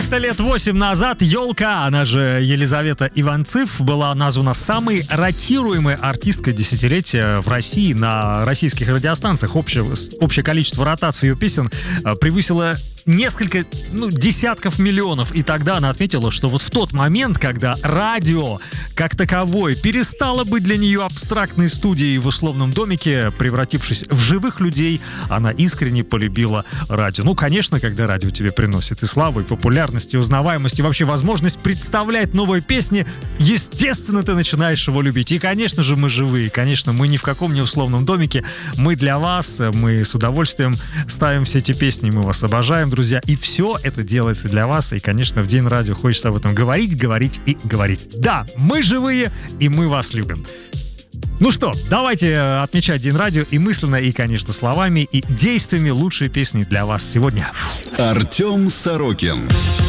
Как-то лет 8 назад «Елка», она же Елизавета Иванцыв, была названа самой ротируемой артисткой десятилетия в России на российских радиостанциях. Общее количество ротаций ее песен превысило несколько, десятков миллионов. И тогда она отметила, что вот в тот момент, когда радио как таковое перестало быть для нее абстрактной студией в условном домике, превратившись в живых людей, она искренне полюбила радио. Ну, конечно, когда радио тебе приносит и славу, и популярность, и узнаваемость, и вообще возможность представлять новые песни, естественно, ты начинаешь его любить. И, конечно же, мы живые. Конечно, мы ни в каком не условном домике. Мы для вас, мы с удовольствием ставим все эти песни, мы вас обожаем, друзья. И все это делается для вас. И, конечно, в День радио хочется об этом говорить и говорить. Да, мы живые, и мы вас любим. Ну что, давайте отмечать День радио и мысленно, и, конечно, словами, и действиями лучшие песни для вас сегодня. Артем Сорокин.